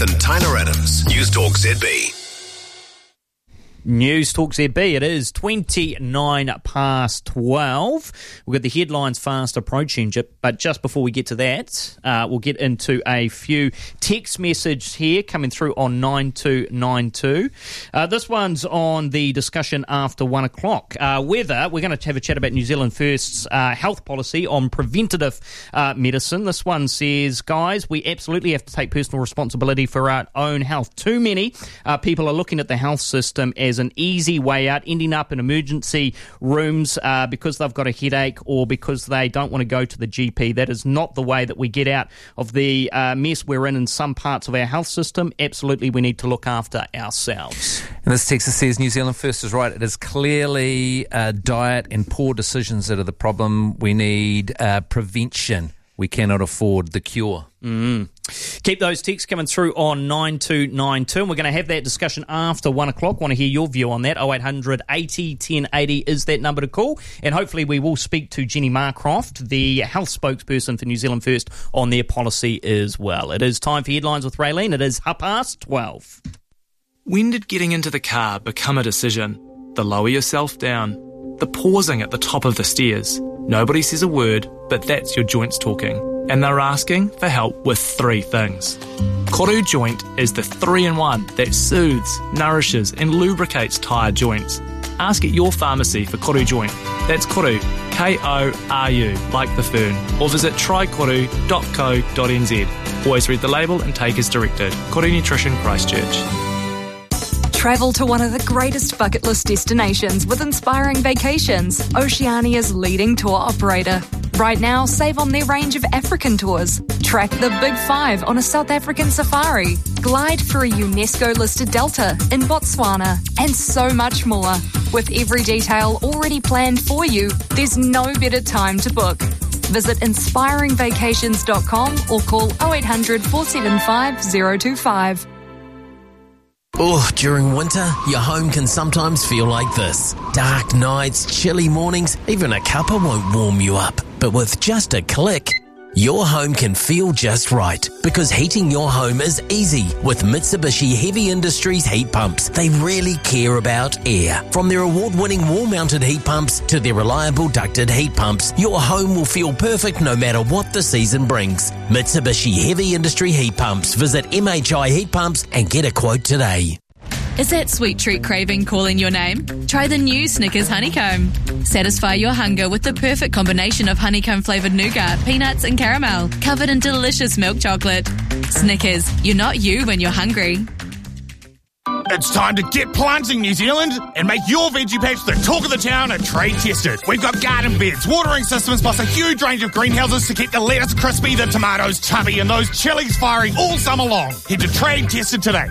And Tyler Adams, News Talk ZB. News Talk ZB, it is 29 past 12. We've got the headlines fast approaching, but just before we get to that, we'll get into a few text messages here coming through on 9292. This one's on the discussion after 1 o'clock. We're going to have a chat about New Zealand First's health policy on preventative medicine. This one says, guys, we absolutely have to take personal responsibility for our own health. Too many people are looking at the health system as an easy way out, ending up in emergency rooms because they've got a headache or because they don't want to go to the GP. That is not the way that we get out of the mess we're in some parts of our health system. Absolutely, we need to look after ourselves. And this text says, New Zealand First is right. It is clearly diet and poor decisions that are the problem. We need prevention. We cannot afford the cure. Keep those texts coming through on 9292, and we're going to have that discussion after 1 o'clock. Want to hear your view on that? 0800 80 1080 is that number to call, and hopefully we will speak to Jenny Marcroft, the health spokesperson for New Zealand First, on their policy as well. It is time for Headlines with Raylene. It is 12:30. When did getting into the car become a decision? The lower yourself down, the pausing at the top of the stairs. Nobody says a word, but that's your joints talking. And they're asking for help with 3 things. Koru Joint is the 3-in-1 that soothes, nourishes and lubricates tired joints. Ask at your pharmacy for Koru Joint. That's Koru, K-O-R-U, like the fern. Or visit trykoru.co.nz. Always read the label and take as directed. Koru Nutrition, Christchurch. Travel to one of the greatest bucket list destinations with Inspiring Vacations, Oceania's leading tour operator. Right now, save on their range of African tours. Track the Big Five on a South African safari. Glide through a UNESCO-listed delta in Botswana. And so much more. With every detail already planned for you, there's no better time to book. Visit inspiringvacations.com or call 0800 475 025. Oh, during winter, your home can sometimes feel like this. Dark nights, chilly mornings, even a cuppa won't warm you up. But with just a click, your home can feel just right, because heating your home is easy with Mitsubishi Heavy Industries heat pumps. They really care about air. From their award-winning wall-mounted heat pumps to their reliable ducted heat pumps, your home will feel perfect no matter what the season brings. Mitsubishi Heavy Industry heat pumps. Visit MHI Heat Pumps and get a quote today. Is that sweet treat craving calling your name? Try the new Snickers Honeycomb. Satisfy your hunger with the perfect combination of honeycomb-flavoured nougat, peanuts and caramel, covered in delicious milk chocolate. Snickers, you're not you when you're hungry. It's time to get planting, New Zealand, and make your veggie patch the talk of the town and trade tested. We've got garden beds, watering systems, plus a huge range of greenhouses to keep the lettuce crispy, the tomatoes chubby, and those chilies firing all summer long. Head to Trade Tested today.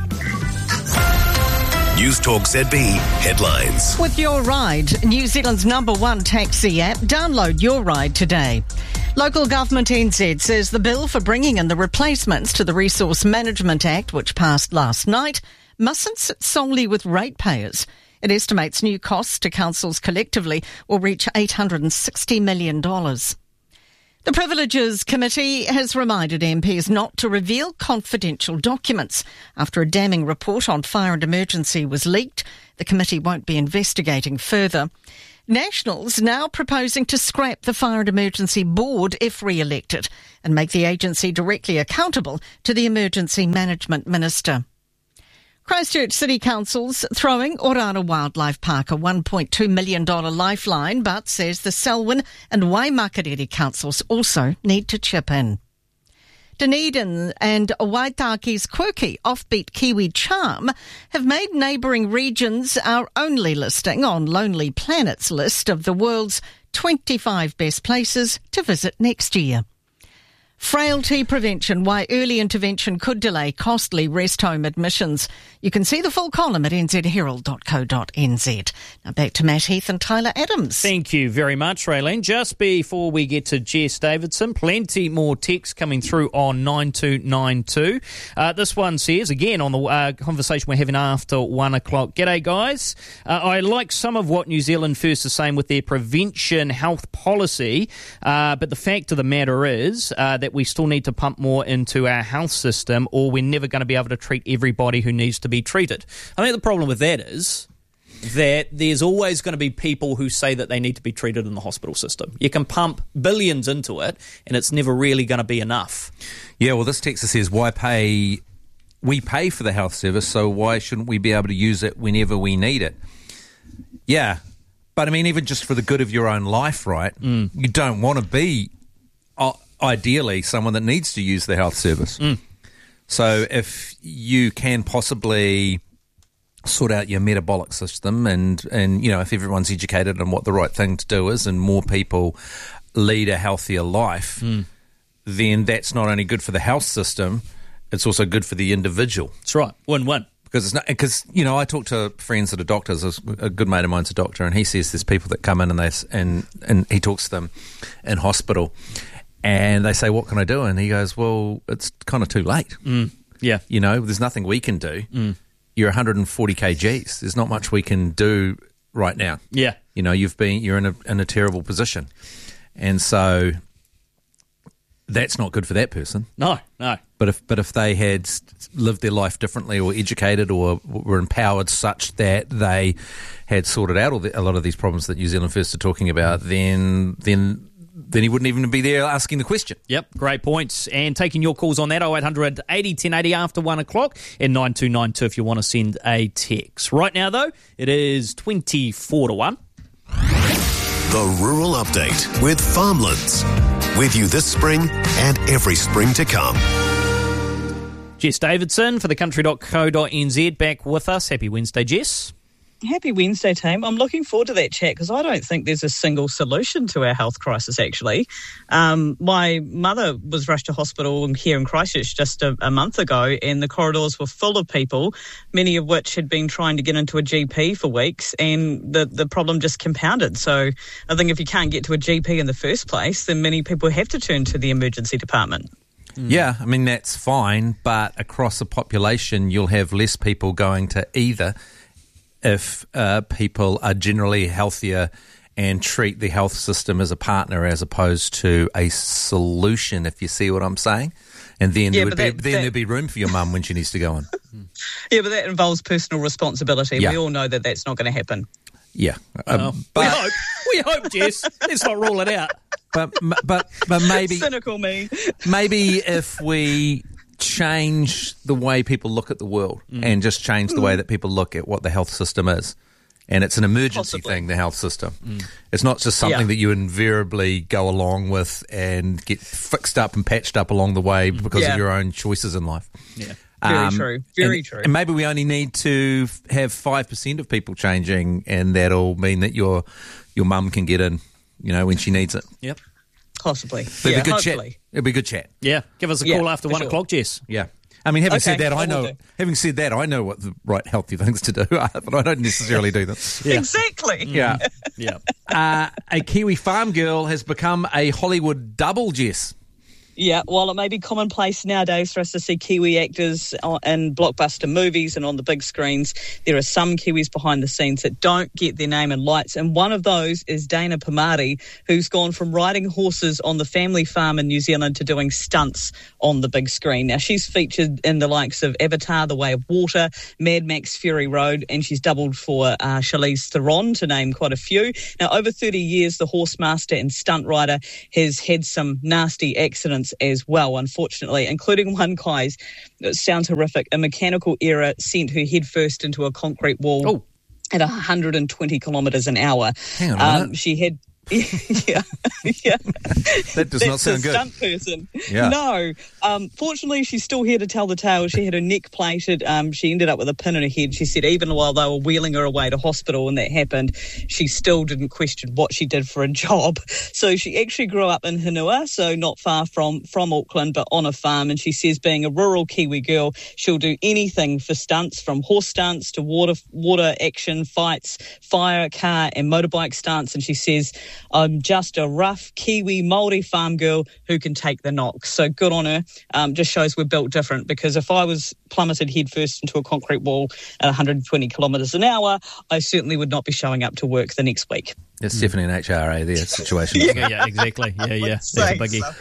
News Talk ZB headlines. With Your Ride, New Zealand's #1 taxi app, download Your Ride today. Local government NZ says the bill for bringing in the replacements to the Resource Management Act, which passed last night, mustn't sit solely with ratepayers. It estimates new costs to councils collectively will reach $860 million. The Privileges Committee has reminded MPs not to reveal confidential documents. After a damning report on fire and emergency was leaked, the committee won't be investigating further. Nationals now proposing to scrap the Fire and Emergency Board if re-elected and make the agency directly accountable to the Emergency Management Minister. Christchurch City Council's throwing Orana Wildlife Park a $1.2 million lifeline, but says the Selwyn and Waimakariri councils also need to chip in. Dunedin and Waitaki's quirky offbeat Kiwi charm have made neighbouring regions our only listing on Lonely Planet's list of the world's 25 best places to visit next year. Frailty prevention, why early intervention could delay costly rest home admissions. You can see the full column at nzherald.co.nz. Now back to Matt Heath and Tyler Adams. Thank you very much, Raylene. Just before we get to Jess Davidson, plenty more texts coming through on 9292. This one says, again on the conversation we're having after 1 o'clock. G'day, guys. I like some of what New Zealand First is saying with their prevention health policy, but the fact of the matter is that that we still need to pump more into our health system, or we're never going to be able to treat everybody who needs to be treated. I think the problem with that is that there's always going to be people who say that they need to be treated in the hospital system. You can pump billions into it, and it's never really going to be enough. Yeah, well, this text says, we pay for the health service, so why shouldn't we be able to use it whenever we need it? Yeah, but I mean, even just for the good of your own life, right? You don't want to be, ideally, someone that needs to use the health service. So if you can possibly sort out your metabolic system and if everyone's educated on what the right thing to do is and more people lead a healthier life, then that's not only good for the health system, it's also good for the individual. That's right. Win-win. Because I talk to friends that are doctors. A good mate of mine's a doctor, and he says there's people that come in and he talks to them in hospital, and they say, "What can I do?" And he goes, "Well, it's kind of too late. Yeah, there's nothing we can do. You're 140 kgs. There's not much we can do right now. Yeah, you're in a terrible position, and so that's not good for that person. No. But if they had lived their life differently, or educated, or were empowered such that they had sorted out a lot of these problems that New Zealand First are talking about, then he wouldn't even be there asking the question. Yep, great points. And taking your calls on that, 0800 80 1080 after 1 o'clock and 9292 if you want to send a text. Right now, though, it is 24 to 1. The Rural Update with Farmlands. With you this spring and every spring to come. Jess Davidson for thecountry.co.nz back with us. Happy Wednesday, Jess. Happy Wednesday, team. I'm looking forward to that chat because I don't think there's a single solution to our health crisis, actually. My mother was rushed to hospital here in Christchurch just a month ago, and the corridors were full of people, many of which had been trying to get into a GP for weeks, and the problem just compounded. So I think if you can't get to a GP in the first place, then many people have to turn to the emergency department. Yeah, I mean, that's fine, but across a population, you'll have less people going to either if people are generally healthier and treat the health system as a partner as opposed to a solution, if you see what I'm saying. And then there'd be room for your mum when she needs to go on. Yeah, but that involves personal responsibility. Yeah. We all know that that's not going to happen. Yeah. But we hope, Jess. Let's not rule it out. But maybe cynical me. Maybe if we change the way people look at the world and just change the way that people look at what the health system is. And it's an emergency thing, the health system. It's not just something that you invariably go along with and get fixed up and patched up along the way because of your own choices in life. Yeah. Very true. Very true. And maybe we only need to have 5% of people changing, and that'll mean that your mum can get in, when she needs it. Yep. Possibly. It'll be a good chat. It'll be a good chat. Yeah. Give us a call after 1 o'clock, Jess. Yeah. I mean, having said that, I know what the right healthy things to do, but I don't necessarily do them. Yeah. Exactly. Yeah. Yeah. A Kiwi farm girl has become a Hollywood double, Jess. Yeah, while it may be commonplace nowadays for us to see Kiwi actors in blockbuster movies and on the big screens, there are some Kiwis behind the scenes that don't get their name in lights. And one of those is Dana Pamari, who's gone from riding horses on the family farm in New Zealand to doing stunts on the big screen. Now, she's featured in the likes of Avatar, The Way of Water, Mad Max Fury Road, and she's doubled for Charlize Theron, to name quite a few. Now, over 30 years, the horse master and stunt rider has had some nasty accidents as well, unfortunately, including one, guys, it sounds horrific. A mechanical error sent her headfirst into a concrete wall at 120 kilometres an hour. Hang on a minute. She had... yeah. That does not sound good. Stunt person. Yeah. No. Fortunately, she's still here to tell the tale. She had her neck plated. She ended up with a pin in her head. She said even while they were wheeling her away to hospital and that happened, she still didn't question what she did for a job. So she actually grew up in Henua, so not far from Auckland, but on a farm. And she says being a rural Kiwi girl, she'll do anything for stunts, from horse stunts to water action, fights, fire, car and motorbike stunts. And she says, I'm just a rough Kiwi Māori farm girl who can take the knocks. So good on her. Just shows we're built different, because if I was plummeted headfirst into a concrete wall at 120 kilometres an hour, I certainly would not be showing up to work the next week. It's definitely an HRA there situation. Yeah, exactly. Yeah. That's a biggie.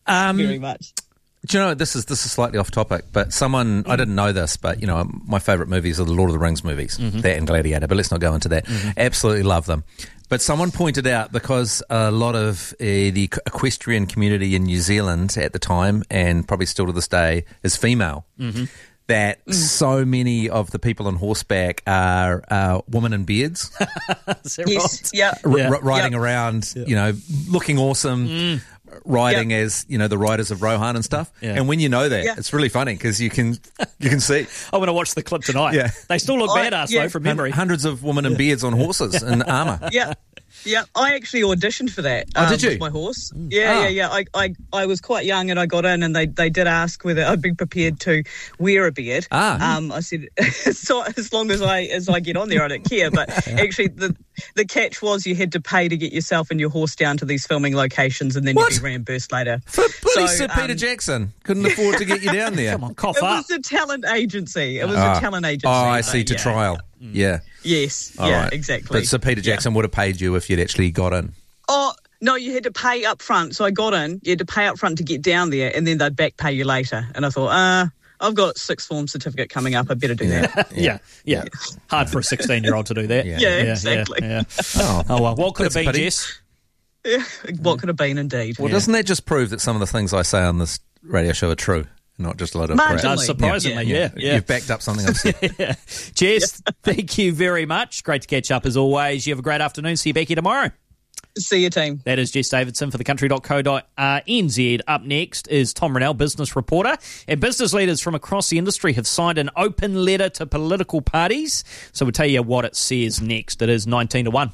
very much. Do you know, this is slightly off topic, but I didn't know this, but, my favourite movies are the Lord of the Rings movies, that and Gladiator, but let's not go into that. Absolutely love them. But someone pointed out, because a lot of the equestrian community in New Zealand at the time, and probably still to this day, is female, that so many of the people on horseback are women in beards. Is that right? Riding around, looking awesome. Riding as the riders of Rohan and stuff, and when you know that, it's really funny because you can see. I'm going to watch the clip tonight. Yeah, they still look badass though from memory. Hundreds of women in beards on horses and armour. Yeah, I actually auditioned for that. Did you? With my horse. Yeah. I was quite young and I got in, and they did ask whether I'd be prepared to wear a beard. I said, so as long as I get on there, I don't care. But actually, the catch was you had to pay to get yourself and your horse down to these filming locations, and then you'd be reimbursed later. For bloody Sir Peter Jackson couldn't afford to get you down there. Come on, cough up. It was a talent agency. It was a talent agency. Oh, I see. To trial. Yeah. Yes. All right. Exactly. But Sir Peter Jackson would have paid you if you'd actually got in. Oh, no, you had to pay up front. So I got in. You had to pay up front to get down there, and then they'd back pay you later. And I thought, I've got sixth form certificate coming up. I better do that. Yeah. Hard for a 16-year-old to do that. Yeah, exactly. Yeah. Oh, well, what could it be, Jess? Yeah, what could have been, indeed. Well, doesn't that just prove that some of the things I say on this radio show are true? Not just a lot of crap. It does, surprisingly, yeah. You've backed up something I've said. Jess, thank you very much. Great to catch up as always. You have a great afternoon. See you back here tomorrow. See you, team. That is Jess Davidson for thecountry.co.nz. Up next is Tom Rennell, business reporter. And business leaders from across the industry have signed an open letter to political parties. So we'll tell you what it says next. It is 19-1.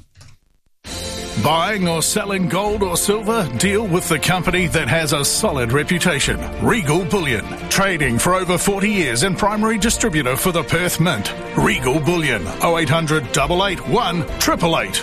Buying or selling gold or silver? Deal with the company that has a solid reputation. Regal Bullion. Trading for over 40 years and primary distributor for the Perth Mint. Regal Bullion. 0800 881 888.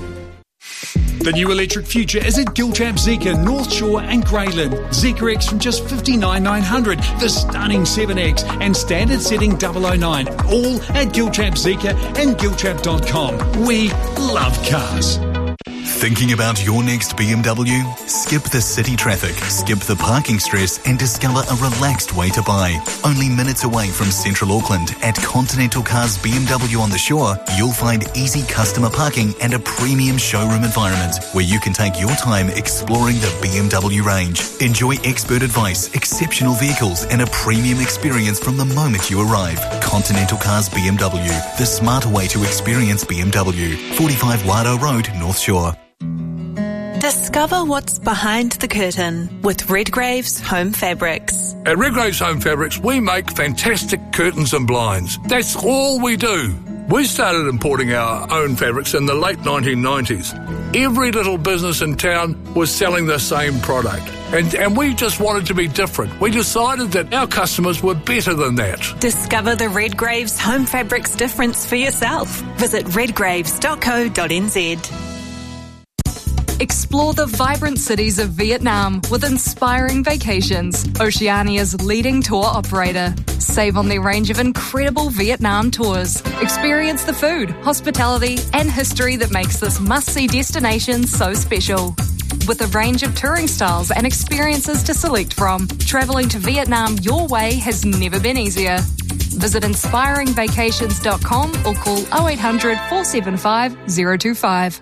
The new electric future is at Giltrap Zeekr, North Shore and Greyland. Zeekr X from just $59,900, the stunning 7X and standard setting 009. All at Giltrap Zeekr and Giltrap.com. We love cars. Thinking about your next BMW? Skip the city traffic, skip the parking stress and discover a relaxed way to buy. Only minutes away from Central Auckland at Continental Cars BMW on the Shore, you'll find easy customer parking and a premium showroom environment where you can take your time exploring the BMW range. Enjoy expert advice, exceptional vehicles and a premium experience from the moment you arrive. Continental Cars BMW, the smarter way to experience BMW. 45 Wado Road, North Shore. Discover what's behind the curtain with Redgrave's Home Fabrics. At Redgrave's Home Fabrics, we make fantastic curtains and blinds. That's all we do. We started importing our own fabrics in the late 1990s. Every little business in town was selling the same product. And we just wanted to be different. We decided that our customers were better than that. Discover the Redgrave's Home Fabrics difference for yourself. Visit redgraves.co.nz. Explore the vibrant cities of Vietnam with Inspiring Vacations, Oceania's leading tour operator. Save on their range of incredible Vietnam tours. Experience the food, hospitality, and history that makes this must-see destination so special. With a range of touring styles and experiences to select from, travelling to Vietnam your way has never been easier. Visit inspiringvacations.com or call 0800 475 025.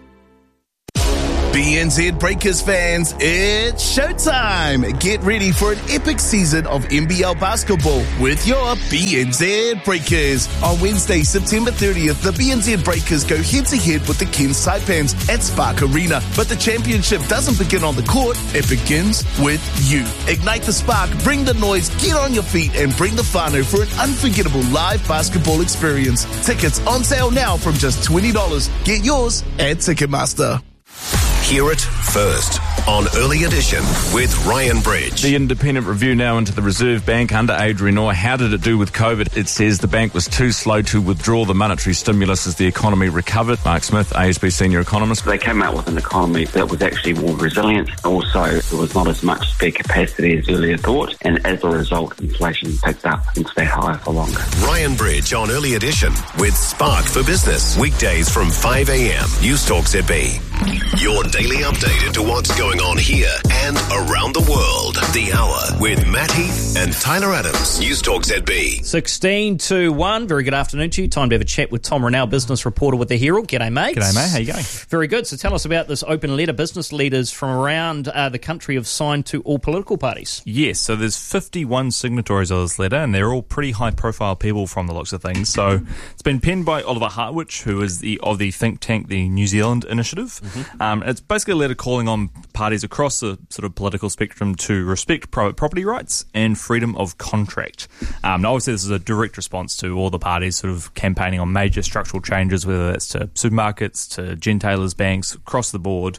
BNZ Breakers fans, it's showtime! Get ready for an epic season of NBL basketball with your BNZ Breakers. On Wednesday, September 30th, the BNZ Breakers go head-to-head with the Cairns Taipans at Spark Arena. But the championship doesn't begin on the court, it begins with you. Ignite the spark, bring the noise, get on your feet, and bring the whānau for an unforgettable live basketball experience. Tickets on sale now from just $20. Get yours at Ticketmaster. Hear it first on Early Edition with Ryan Bridge. The independent review now into the Reserve Bank under Adrian Orr. How did it do with COVID? It says the bank was too slow to withdraw the monetary stimulus as the economy recovered. Mark Smith, ASB senior economist. They came out with an economy that was actually more resilient. Also, there was not as much spare capacity as earlier thought, and as a result, inflation picked up and stayed higher for longer. Ryan Bridge on Early Edition with Spark for Business. Weekdays from 5 a.m. News Talk ZB. Your daily update into what's going on here and around the world. The Hour with Matt Heath and Tyler Adams. News Talk ZB. 16 to 1. Very good afternoon to you. Time to have a chat with Tom Rennell, business reporter with The Herald. G'day, mate. G'day, mate. How you going? Very good. So tell us about this open letter business leaders from around the country have signed to all political parties. Yes, so there's 51 signatories of this letter, and they're all pretty high-profile people from the looks of things. So it's been penned by Oliver Hartwich, who is of the think tank, the New Zealand Initiative. It's basically a letter calling on parties across the sort of political spectrum to respect private property rights and freedom of contract. Now, obviously, this is a direct response to all the parties sort of campaigning on major structural changes, whether that's to supermarkets, to gentailers, banks, across the board.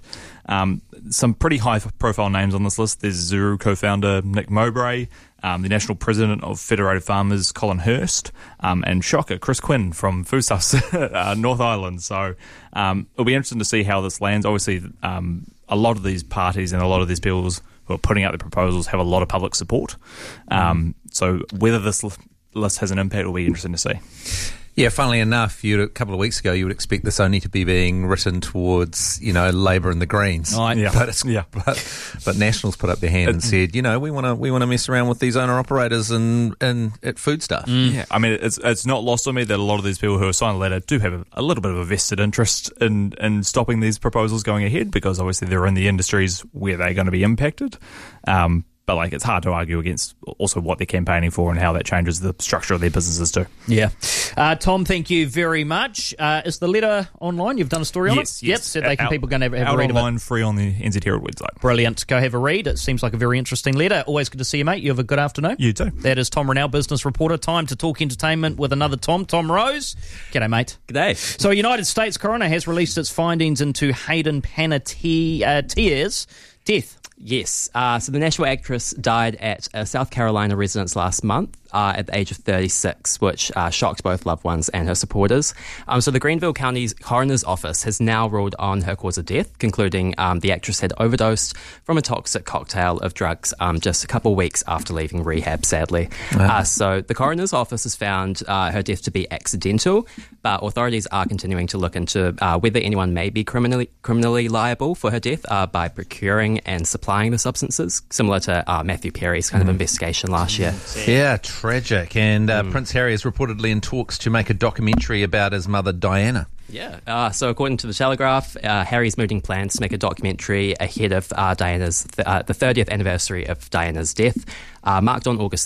Some pretty high-profile names on this list. There's Zuru co-founder Nick Mowbray, the National President of Federated Farmers, Colin Hurst, and shocker, Chris Quinn from Foodstuffs, North Island. So it'll be interesting to see how this lands. Obviously, a lot of these parties and a lot of these people who are putting out the proposals have a lot of public support. So whether this list has an impact will be interesting to see. Yeah, funnily enough, a couple of weeks ago, you would expect this only to be being written towards, Labor and the Greens. Oh, yeah. But Nationals put up their hand and said, we want to mess around with these owner-operators and at food stuff. Yeah, I mean, it's not lost on me that a lot of these people who have signed the letter do have a little bit of a vested interest in stopping these proposals going ahead, because obviously they're in the industries where they're going to be impacted. But it's hard to argue against also what they're campaigning for and how that changes the structure of their businesses too. Yeah. Tom, thank you very much. Is the letter online? You've done a story on it? Yep, so people can have a read of it. Online, free on the NZ Herald website. Brilliant. Go have a read. It seems like a very interesting letter. Always good to see you, mate. You have a good afternoon. You too. That is Tom Rennell, business reporter. Time to talk entertainment with another Tom Rose. G'day, mate. G'day. So a United States coroner has released its findings into Hayden Panettiere's death. Yes. So the Nashville actress died at a South Carolina residence last month at the age of 36, which shocked both loved ones and her supporters. So the Greenville County's coroner's office has now ruled on her cause of death, concluding the actress had overdosed from a toxic cocktail of drugs just a couple of weeks after leaving rehab, sadly. Wow. So the coroner's office has found her death to be accidental, but authorities are continuing to look into whether anyone may be criminally liable for her death by procuring and supplying the substances, similar to Matthew Perry's kind of investigation last year. Yeah, tragic. And Prince Harry is reportedly in talks to make a documentary about his mother, Diana. Yeah. So according to The Telegraph, Harry's mooting plans to make a documentary ahead of Diana's the 30th anniversary of Diana's death, marked on August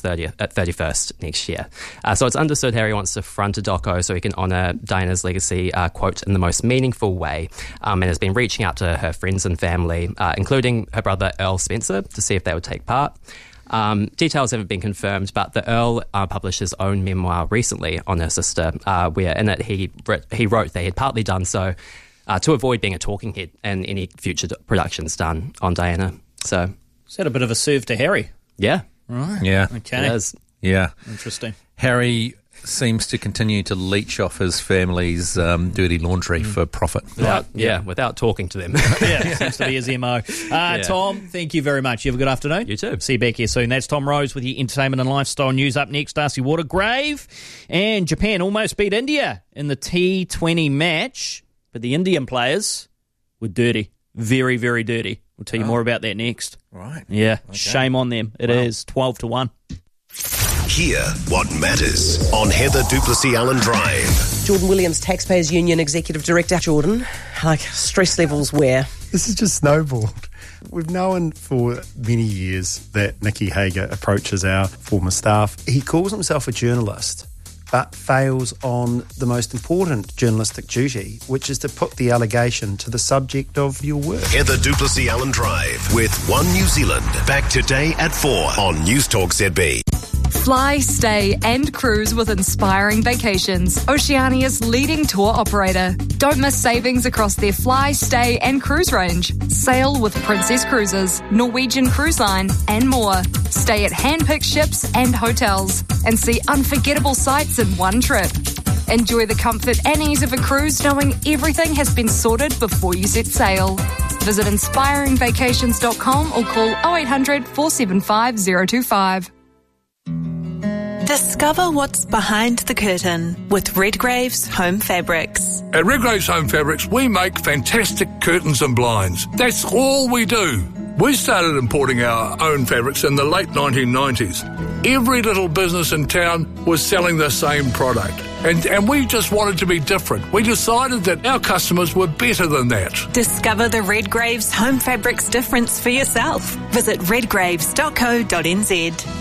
31st next year. So it's understood Harry wants to front a doco so he can honour Diana's legacy, quote, in the most meaningful way, and has been reaching out to her friends and family, including her brother Earl Spencer, to see if they would take part. Details haven't been confirmed, but the Earl published his own memoir recently on her sister, where in it he wrote that he had partly done so to avoid being a talking head in any future productions done on Diana. So is that a bit of a serve to Harry? Yeah. Right. Yeah. Okay. It is. Yeah. Interesting. Harry seems to continue to leech off his family's dirty laundry for profit. Without talking to them. Yeah, seems to be his MO. Tom, thank you very much. You have a good afternoon. You too. See you back here soon. That's Tom Rose with your entertainment and lifestyle news. Up next, Darcy Watergrave. And Japan almost beat India in the T20 match, but the Indian players were dirty. Very, very dirty. We'll tell you more about that next. Right. Yeah, shame on them. It is 12-1. Hear what matters on Heather Duplessis-Allen Drive. Jordan Williams, Taxpayers Union Executive Director. Jordan, stress levels where? This has just snowballed. We've known for many years that Nicky Hager approaches our former staff. He calls himself a journalist, but fails on the most important journalistic duty, which is to put the allegation to the subject of your work. Heather Duplessis-Allen Drive with One New Zealand. Back today at 4 on News Talk ZB. Fly, stay and cruise with Inspiring Vacations, Oceania's leading tour operator. Don't miss savings across their fly, stay and cruise range. Sail with Princess Cruises, Norwegian Cruise Line and more. Stay at hand-picked ships and hotels and see unforgettable sights in one trip. Enjoy the comfort and ease of a cruise knowing everything has been sorted before you set sail. Visit inspiringvacations.com or call 0800 475 025. Discover what's behind the curtain with Redgrave's Home Fabrics. At Redgrave's Home Fabrics, we make fantastic curtains and blinds. That's all we do. We started importing our own fabrics in the late 1990s. Every little business in town was selling the same product. And we just wanted to be different. We decided that our customers were better than that. Discover the Redgrave's Home Fabrics difference for yourself. Visit redgraves.co.nz.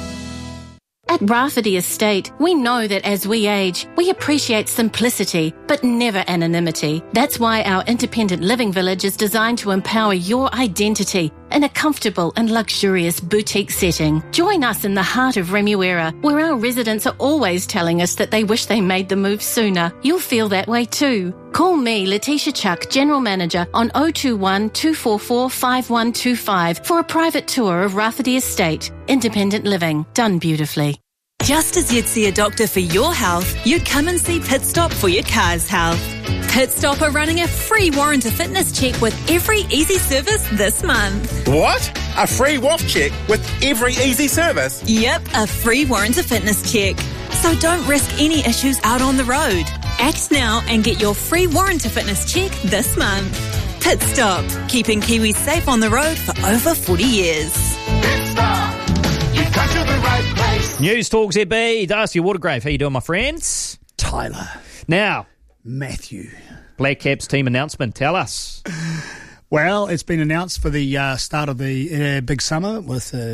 At Rafferty Estate, we know that as we age, we appreciate simplicity, but never anonymity. That's why our independent living village is designed to empower your identity in a comfortable and luxurious boutique setting. Join us in the heart of Remuera, where our residents are always telling us that they wish they made the move sooner. You'll feel that way too. Call me, Letitia Chuck, General Manager, on 021 244 5125 for a private tour of Rafferty Estate. Independent living, done beautifully. Just as you'd see a doctor for your health, you'd come and see Pit Stop for your car's health. Pit Stop are running a free warranty fitness check with every easy service this month. What? A free WAF check with every easy service? Yep, a free warranty fitness check. So don't risk any issues out on the road. Act now and get your free warranty fitness check this month. Pit Stop, keeping Kiwis safe on the road for over 40 years. Pit Stop, you come to the right place. News Talk ZB, Darcy Watergrave. How you doing, my friends? Tyler. Now, Matthew. Black Caps team announcement. Tell us. Well, it's been announced for the start of the big summer with 5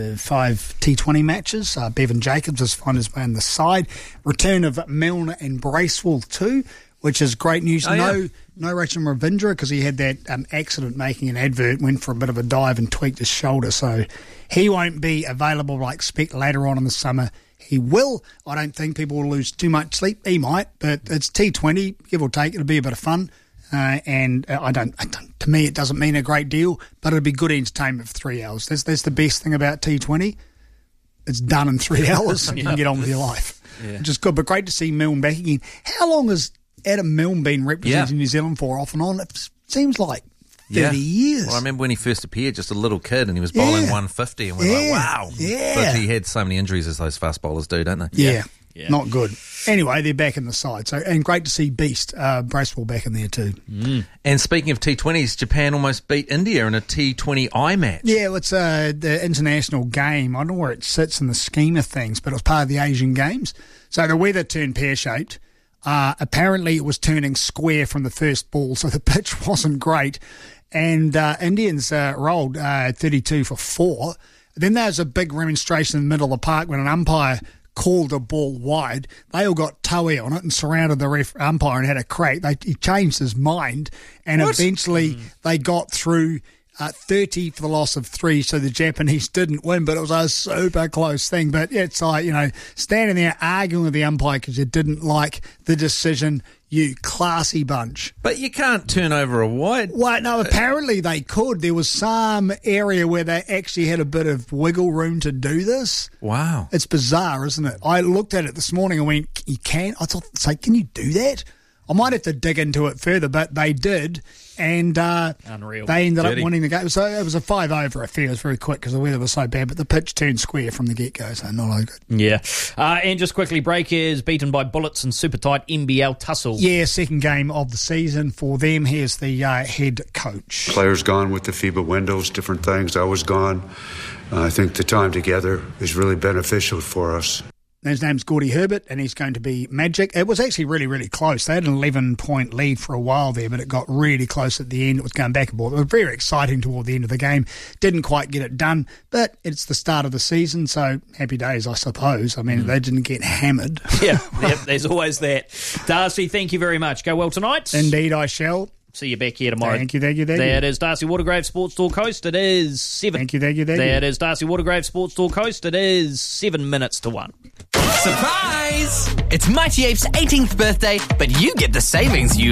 T20 matches. Bevan Jacobs has found his way on the side. Return of Milner and Bracewell too, which is great news. No Rachin Ravindra because he had that accident making an advert, went for a bit of a dive and tweaked his shoulder. So he won't be available like expect later on in the summer. He will. I don't think people will lose too much sleep. He might, but it's T20, give or take. It'll be a bit of fun. And I don't. To me, it doesn't mean a great deal, but it'll be good entertainment for 3 hours. That's the best thing about T20. It's done in 3 hours. You can get on with your life, which is good. But great to see Milne back again. How long has Adam Milne been representing New Zealand for, off and on? It seems like 30 years. Well, I remember when he first appeared, just a little kid, and he was bowling 150, and we're like, wow. Yeah. But he had so many injuries as those fast bowlers do, don't they? Yeah. Not good. Anyway, they're back in the side. So, and great to see Beast, Bracewell back in there too. And speaking of T20s, Japan almost beat India in a T20I match. Yeah, well, it's the international game. I don't know where it sits in the scheme of things, but it was part of the Asian Games. So the weather turned pear-shaped. Apparently it was turning square from the first ball, so the pitch wasn't great. And Indians rolled 32 for 4. Then there was a big remonstration in the middle of the park when an umpire called a ball wide. They all got Toei on it and surrounded the umpire and had a crack. He changed his mind, and eventually they got through 30 for the loss of 3, so the Japanese didn't win, but it was a super close thing. But it's like, standing there arguing with the umpire because you didn't like the decision, you classy bunch. But you can't turn over a wide. Well, no, apparently they could. There was some area where they actually had a bit of wiggle room to do this. Wow. It's bizarre, isn't it? I looked at it this morning and went, you can? I thought, can you do that? I might have to dig into it further, but they did, and Unreal. They ended up winning the game. So it was a 5-over affair. It was very quick because the weather was so bad, but the pitch turned square from the get-go, so not all good. Yeah. And just quickly, Breakers beaten by Bullets in super tight NBL tussle. Yeah, second game of the season for them. Here's the head coach. Players gone with the FIBA windows, different things. I was gone. I think the time together is really beneficial for us. His name's Gordy Herbert, and he's going to be magic. It was actually really, really close. They had an 11-point lead for a while there, but it got really close at the end. It was going back and forth. It was very exciting toward the end of the game. Didn't quite get it done, but it's the start of the season, so happy days, I suppose. I mean, they didn't get hammered. Yeah, there's always that. Darcy, thank you very much. Go well tonight. Indeed, I shall. See you back here tomorrow. Thank you. There it is, Darcy Watergrave, Sports Talk host. It is 7. Thank you. There it is, Darcy Watergrave, Sports Talk host. It is 7 minutes to 1. Surprise! It's Mighty Ape's 18th birthday, but you get the savings you